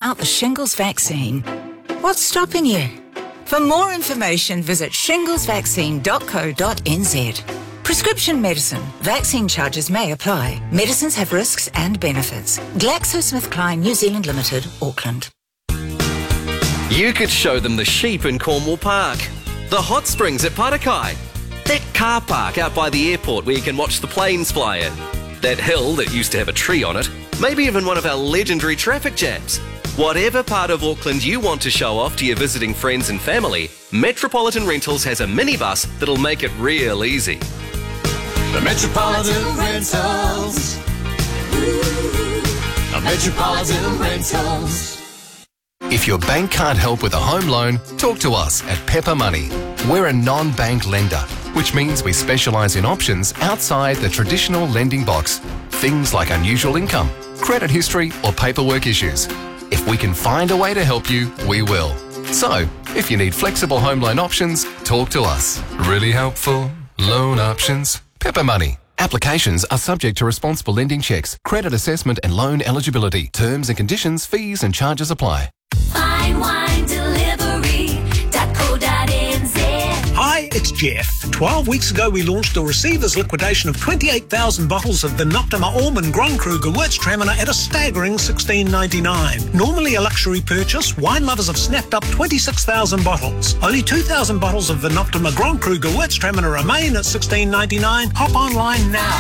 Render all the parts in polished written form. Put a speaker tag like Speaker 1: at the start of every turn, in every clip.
Speaker 1: about the shingles vaccine. What's stopping you? For more information, visit shinglesvaccine.co.nz. Prescription medicine. Vaccine charges may apply. Medicines have risks and benefits. GlaxoSmithKline New Zealand Limited, Auckland.
Speaker 2: You could show them the sheep in Cornwall Park, the hot springs at Parakai, that car park out by the airport where you can watch the planes fly in, that hill that used to have a tree on it, maybe even one of our legendary traffic jams. Whatever part of Auckland you want to show off to your visiting friends and family, Metropolitan Rentals has a minibus that'll make it real easy.
Speaker 3: The Metropolitan Rentals. The Metropolitan Rentals.
Speaker 4: If your bank can't help with a home loan, talk to us at Pepper Money. We're a non-bank lender, which means we specialise in options outside the traditional lending box. Things like unusual income, credit history or paperwork issues. If we can find a way to help you, we will. So, if you need flexible home loan options, talk to us. Really helpful loan options. Pepper Money. Applications are subject to responsible lending checks, credit assessment and loan eligibility. Terms and conditions, fees and charges apply.
Speaker 5: FineWineDelivery.co.nz.
Speaker 6: Hi, it's Jeff. 12 weeks ago we launched a receivers liquidation of 28,000 bottles of the Noctima Almond Grand-Cru Gewürztraminer at a staggering $16.99. Normally a luxury purchase, wine lovers have snapped up 26,000 bottles. Only 2,000 bottles of the Noctima Grand-Cru Gewürztraminer remain at $16.99. Hop online now.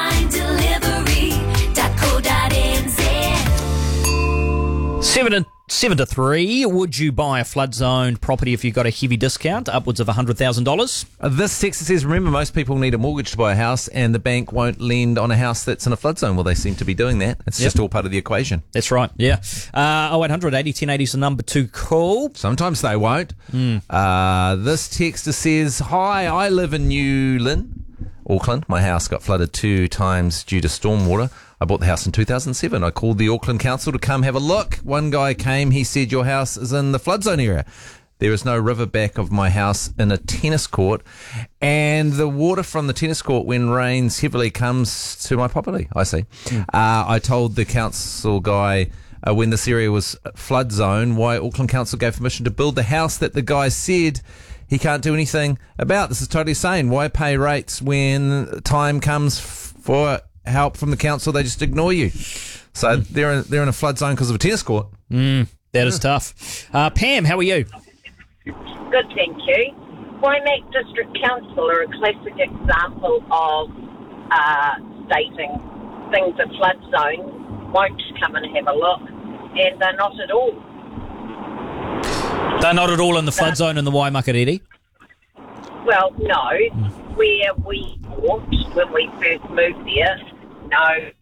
Speaker 5: FineWineDelivery.co.nz.
Speaker 7: 7 to 3. Would you buy a flood zone property if you got a heavy discount, upwards of $100,000?
Speaker 8: This text says, remember, most people need a mortgage to buy a house and the bank won't lend on a house that's in a flood zone. Well, they seem to be doing that. It's just all part of the equation.
Speaker 7: That's right, yeah. 0800 80 1080 is the number to call.
Speaker 8: Sometimes they won't. This texter says, hi, I live in New Lynn, Auckland. My house got flooded 2 times due to stormwater. I bought the house in 2007. I called the Auckland Council to come have a look. One guy came. He said, your house is in the flood zone area. There is no river back of my house in a tennis court. And the water from the tennis court when rains heavily comes to my property, I see. I told the council guy when this area was flood zone why Auckland Council gave permission to build the house that the guy said he can't do anything about. This is totally insane. Why pay rates when time comes for help from the council? They just ignore you. So they're in a flood zone because of a tennis court.
Speaker 7: That is tough. Pam, how are you?
Speaker 9: Good, thank you. Waimak District Council are a classic example of stating things are flood zone, won't come and have a look, and they're not at all.
Speaker 7: They're not at all in the flood zone in the Waimakariri?
Speaker 9: Well, no. Where we walked when we first moved there, no.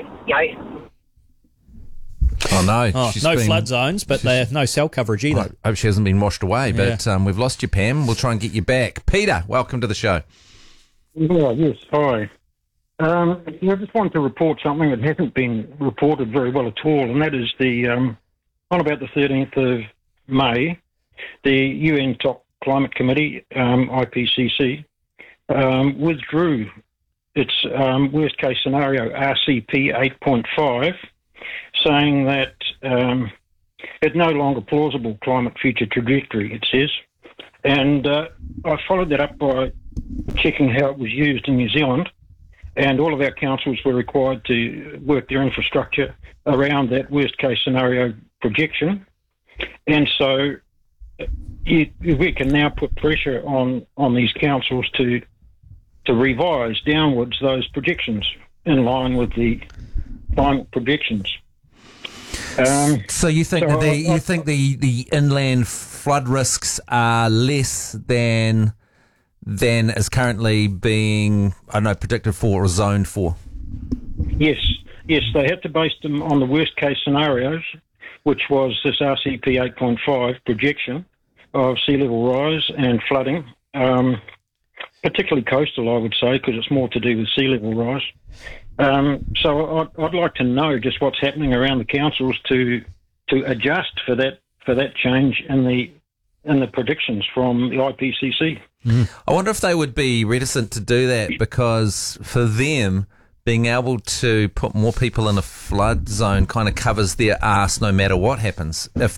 Speaker 8: Oh, no.
Speaker 7: No flood zones, but they have no cell coverage either.
Speaker 8: I hope she hasn't been washed away, but we've lost you, Pam. We'll try and get you back. Peter, welcome to the show.
Speaker 10: Yeah, yes, hi. I just wanted to report something that hasn't been reported very well at all, and that is on about the 13th of May, the UN Top Climate Committee, IPCC, withdrew its worst-case scenario, RCP 8.5, saying that it's no longer plausible climate future trajectory, it says. And I followed that up by checking how it was used in New Zealand, and all of our councils were required to work their infrastructure around that worst-case scenario projection. And so we can now put pressure on these councils to revise downwards those projections in line with the climate projections.
Speaker 8: So you think the inland flood risks are less than is currently being, predicted for or zoned for?
Speaker 10: Yes, they had to base them on the worst case scenarios, which was this RCP 8.5 projection of sea level rise and flooding, particularly coastal, I would say, because it's more to do with sea level rise. So I'd like to know just what's happening around the councils to adjust for that change in the predictions from the IPCC.
Speaker 8: I wonder if they would be reticent to do that because for them, being able to put more people in a flood zone kind of covers their arse no matter what happens. If